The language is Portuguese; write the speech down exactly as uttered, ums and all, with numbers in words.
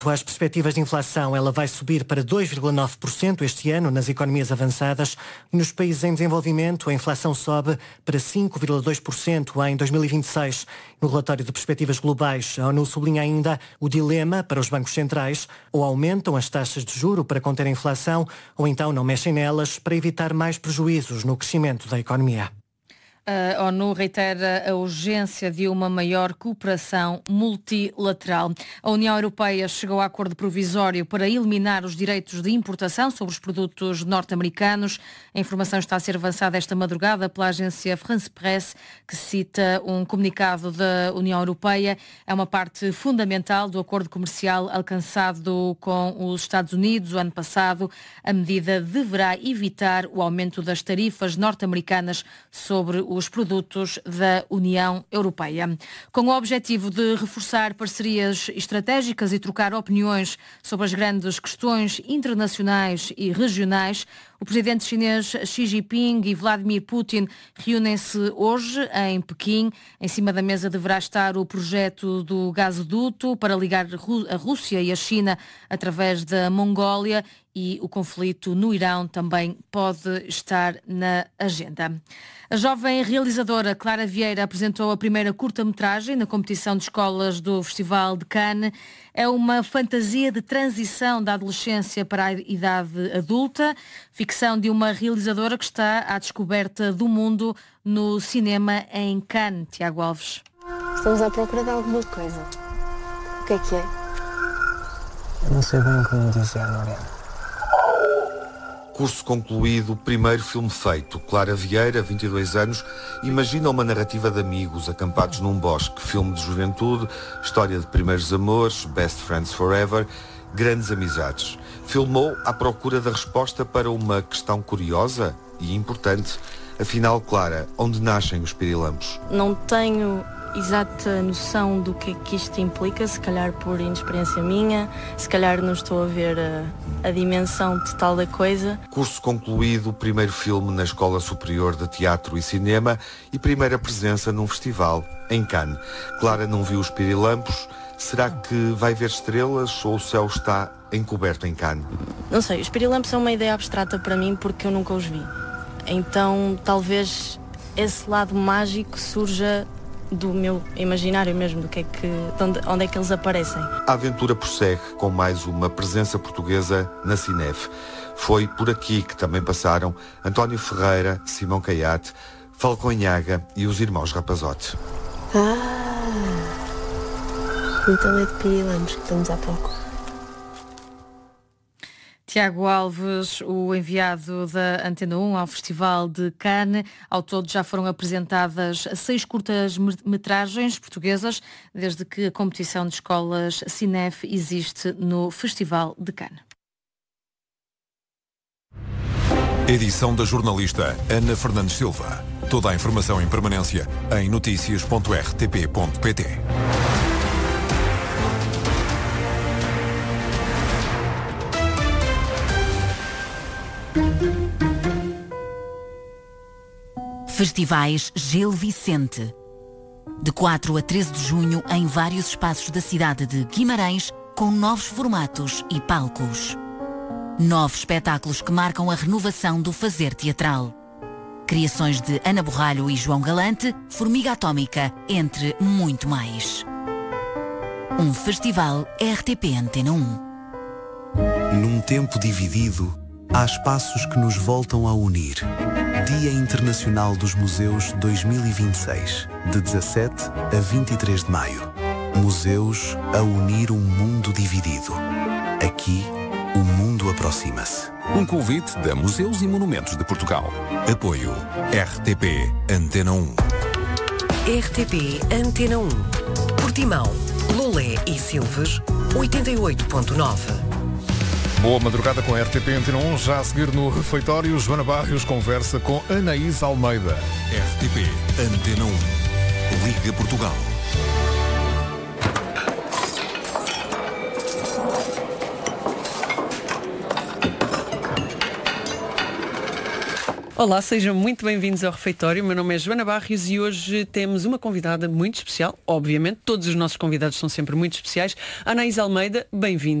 As perspectivas de inflação, ela vai subir para dois vírgula nove por cento este ano nas economias avançadas e nos países em desenvolvimento a inflação sobe para cinco vírgula dois por cento em dois mil e vinte e seis. No relatório de perspectivas globais, a ONU sublinha ainda o dilema para os bancos centrais: ou aumentam as taxas de juro para conter a inflação ou então não mexem nelas para evitar mais prejuízos no crescimento da economia. A ONU reitera a urgência de uma maior cooperação multilateral. A União Europeia chegou a acordo provisório para eliminar os direitos de importação sobre os produtos norte-americanos. A informação está a ser avançada esta madrugada pela agência France Presse, que cita um comunicado da União Europeia. É uma parte fundamental do acordo comercial alcançado com os Estados Unidos o ano passado. A medida deverá evitar o aumento das tarifas norte-americanas sobre os produtos da União Europeia. Com o objetivo de reforçar parcerias estratégicas e trocar opiniões sobre as grandes questões internacionais e regionais, o presidente chinês Xi Jinping e Vladimir Putin reúnem-se hoje em Pequim. Em cima da mesa deverá estar o projeto do gasoduto para ligar a Rússia e a China através da Mongólia, e o conflito no Irão também pode estar na agenda. A jovem realizadora Clara Vieira apresentou a primeira curta-metragem na competição de escolas do Festival de Cannes. É uma fantasia de transição da adolescência para a idade adulta, ficção de uma realizadora que está à descoberta do mundo no cinema em Cannes. Tiago Alves. Estamos à procura de alguma coisa. O que é que é? Eu não sei bem como dizer, Mariana. Curso concluído, primeiro filme feito. Clara Vieira, vinte e dois anos, imagina uma narrativa de amigos acampados num bosque. Filme de juventude, história de primeiros amores, best friends forever, grandes amizades. Filmou à procura da resposta para uma questão curiosa e importante. Afinal, Clara, onde nascem os pirilampos? Não tenho exata noção do que é que isto implica, se calhar por inexperiência minha, se calhar não estou a ver a, a dimensão total da coisa. Curso concluído, primeiro filme na Escola Superior de Teatro e Cinema e primeira presença num festival em Cannes. Clara não viu os pirilampos. Será que vai ver estrelas ou o céu está encoberto em Cannes? Não sei, os pirilampos são uma ideia abstrata para mim porque eu nunca os vi. Então talvez esse lado mágico surja do meu imaginário mesmo, do que é que, onde, onde é que eles aparecem. A aventura prossegue com mais uma presença portuguesa na Cinef. Foi por aqui que também passaram António Ferreira, Simão Caiate, Falcão Inhaga e os irmãos Rapazote. Ah, então é de pirilampos que estamos à procura. Tiago Alves, o enviado da Antena um ao Festival de Cannes. Ao todo já foram apresentadas seis curtas-metragens portuguesas desde que a competição de escolas Cinef existe no Festival de Cannes. Edição da jornalista Ana Fernandes Silva. Toda a informação em permanência em notícias ponto r t p ponto p t. Festivais Gil Vicente. De quatro a treze de junho em vários espaços da cidade de Guimarães, com novos formatos e palcos. Nove espetáculos que marcam a renovação do fazer teatral. Criações de Ana Borralho e João Galante, Formiga Atómica, entre muito mais. Um festival R T P Antena um. Num tempo dividido, há espaços que nos voltam a unir. Dia Internacional dos Museus dois mil e vinte e seis, de dezassete a vinte e três de maio. Museus a unir um mundo dividido. Aqui, o mundo aproxima-se. Um convite da Museus e Monumentos de Portugal. Apoio R T P Antena um. R T P Antena um. Portimão, Lolé e Silves, oitenta e oito ponto nove. Boa madrugada com a R T P Antena um. Já a seguir no refeitório, Joana Barrios conversa com Anaís Almeida. R T P Antena um. Liga Portugal. Olá, sejam muito bem-vindos ao Refeitório. Meu nome é Joana Barrios e hoje temos uma convidada muito especial. Obviamente, todos os nossos convidados são sempre muito especiais. Anaís Almeida, bem-vinda.